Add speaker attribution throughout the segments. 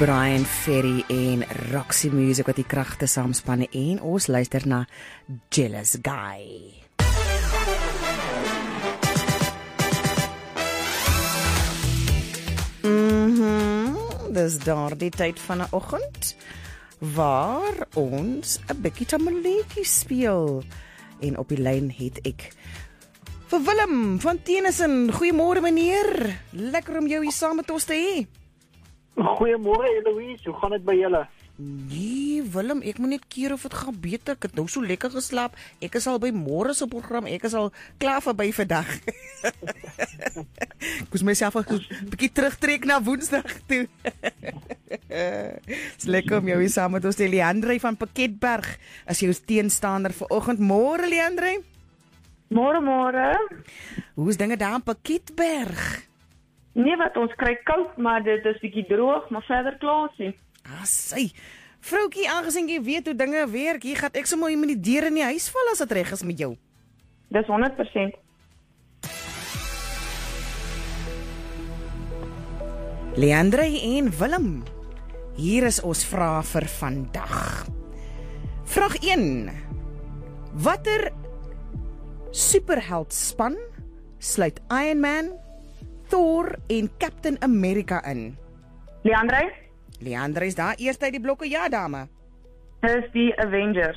Speaker 1: Brian Ferry en Roxy Music wat die kragte saamspanne en ons luister na Jealous Guy. Dis daardie tyd van 'n oggend waar ons 'n bietjie tamaletjie speel en op die lyn het ek vir Willem van Tennyson. Goeiemôre meneer, lekker om jou hier saam met ons te hê.
Speaker 2: Goeiemôre Eloise, hoe gaan dit by julle?
Speaker 1: Nee Willem, ek moet net keer of dit gaan beter. Ek het nou so lekker geslaap. Ek is al by môre se program. Ek is al klaar verby vandag. Ek moes myself 'n bietjie terugtrek na Woensdag toe. Dis lekker om jou hier saam met ons te hê. Leandre van Pakketberg as jou teenstander vanoggend. Môre Leandre.
Speaker 3: Môre.
Speaker 1: Hoe is dinge daar in Pakketberg?
Speaker 3: Nee, wat ons kry koud, maar dit is bietjie droog, maar verder klaar sien.
Speaker 1: Sy. Vroukie, aangesien jy weet hoe dinge werk, hier gaan ek sommer met die deure in die huis val as dit reg is met jou.
Speaker 3: Dis 100%.
Speaker 1: Leandre en Willem. Hier is ons vraag vir vandag. Vraag 1. Watter superheld span sluit Iron Man, Thor en Captain America in? Leandre is daar eers uit die blokke, ja dame.
Speaker 3: Dis die Avengers.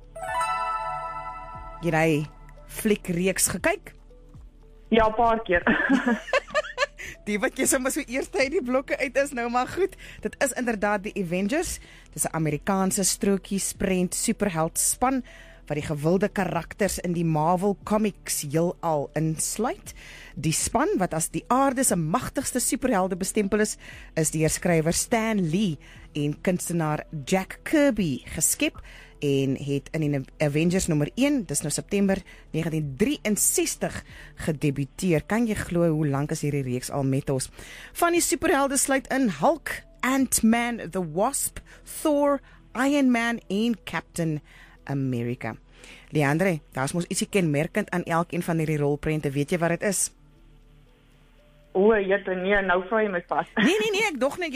Speaker 1: Jy het fliekreeks gekyk?
Speaker 3: Ja, 'n paar keer.
Speaker 1: Die wat jy sommer so eers uit die blokke uit is, nou maar goed. Dit is inderdaad die Avengers. Dis 'n Amerikaanse strokiesprent superheld span wat die gewilde karakters in die Marvel Comics heelal insluit. Die span wat as die aarde se magtigste superhelde bestempel is deur skrywer Stan Lee en kunstenaar Jack Kirby geskep en het in die Avengers nommer 1, dis nou September 1963 gedebuteer. Kan jy glo hoe lank is hierdie reeks al met ons? Van die superhelde sluit in Hulk, Ant-Man, the Wasp, Thor, Iron Man en Captain America. Leandre, daar's mos ietsie kenmerkend aan elkeen van hierdie rolprente. Weet jy wat dit is?
Speaker 3: O, nee, nou vra jy my vas.
Speaker 1: Nee, ek dog net